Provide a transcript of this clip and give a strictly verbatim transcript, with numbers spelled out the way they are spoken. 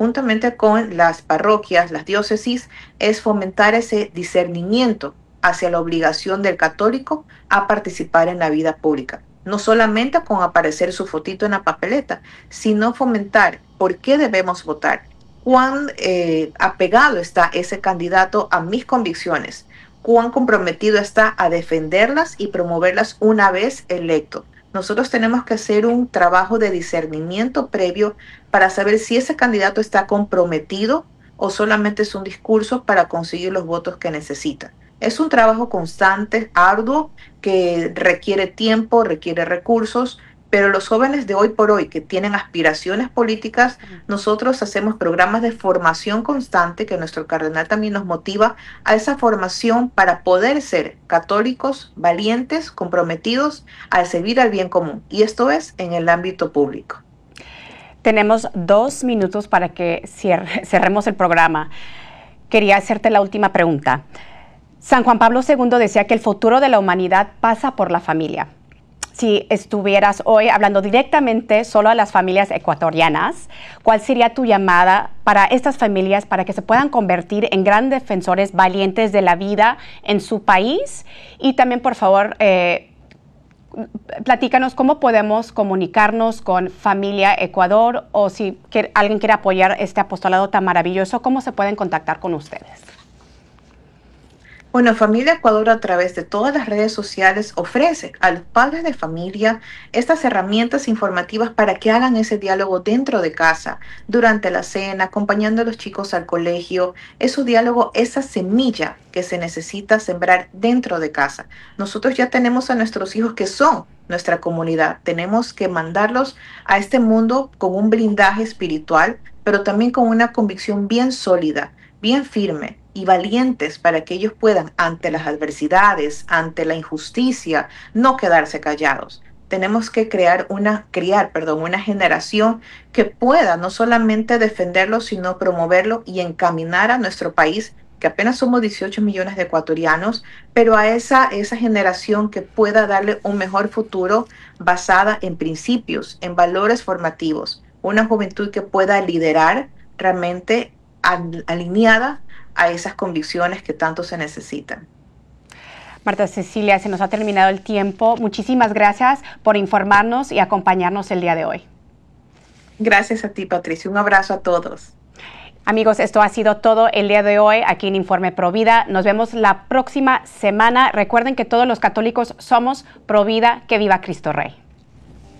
juntamente con las parroquias, las diócesis, es fomentar ese discernimiento hacia la obligación del católico a participar en la vida pública. No solamente con aparecer su fotito en la papeleta, sino fomentar por qué debemos votar, cuán eh, apegado está ese candidato a mis convicciones, cuán comprometido está a defenderlas y promoverlas una vez electo. Nosotros tenemos que hacer un trabajo de discernimiento previo para saber si ese candidato está comprometido o solamente es un discurso para conseguir los votos que necesita. Es un trabajo constante, arduo, que requiere tiempo, requiere recursos, pero los jóvenes de hoy por hoy que tienen aspiraciones políticas, nosotros hacemos programas de formación constante, que nuestro cardenal también nos motiva a esa formación para poder ser católicos, valientes, comprometidos al servir al bien común. Y esto es en el ámbito público. Tenemos dos minutos para que cierre, cerremos el programa. Quería hacerte la última pregunta. San Juan Pablo segundo decía que el futuro de la humanidad pasa por la familia. Si estuvieras hoy hablando directamente solo a las familias ecuatorianas, ¿cuál sería tu llamada para estas familias para que se puedan convertir en grandes defensores valientes de la vida en su país? Y también, por favor, eh, platícanos cómo podemos comunicarnos con Familia Ecuador, o si que, alguien quiere apoyar este apostolado tan maravilloso, ¿cómo se pueden contactar con ustedes? Bueno, Familia Ecuador a través de todas las redes sociales ofrece a los padres de familia estas herramientas informativas para que hagan ese diálogo dentro de casa, durante la cena, acompañando a los chicos al colegio. Ese diálogo, esa semilla que se necesita sembrar dentro de casa. Nosotros ya tenemos a nuestros hijos que son nuestra comunidad. Tenemos que mandarlos a este mundo con un blindaje espiritual, pero también con una convicción bien sólida, bien firme y valientes para que ellos puedan, ante las adversidades, ante la injusticia, no quedarse callados. Tenemos que crear una, criar, perdón, una generación que pueda no solamente defenderlo, sino promoverlo y encaminar a nuestro país, que apenas somos dieciocho millones de ecuatorianos, pero a esa, esa generación que pueda darle un mejor futuro basada en principios, en valores formativos. Una juventud que pueda liderar realmente al, alineada a esas convicciones que tanto se necesitan. Marta Cecilia, se nos ha terminado el tiempo. Muchísimas gracias por informarnos y acompañarnos el día de hoy. Gracias a ti, Patricia. Un abrazo a todos. Amigos, esto ha sido todo el día de hoy aquí en Informe Provida. Nos vemos la próxima semana. Recuerden que todos los católicos somos Provida. Que viva Cristo Rey.